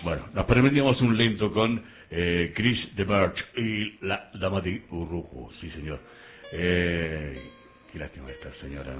Bueno, nos permitimos un lento con Chris de Burch y la Dama de Urugu, sí señor. Qué lástima esta señora, ¿no?